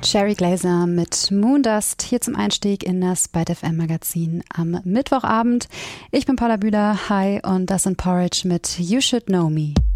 Sherry Glazer mit Moondust hier zum Einstieg in das Byte FM Magazin am Mittwochabend. Ich bin Paula Bühler, hi, und das sind Porridge mit You Should Know Me.